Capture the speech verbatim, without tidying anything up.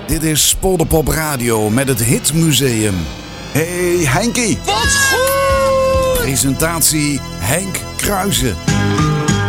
Dit is Polderpop Radio met het Hitmuseum. Hey Henkie. Wat goed! Presentatie Henk Kruijsen.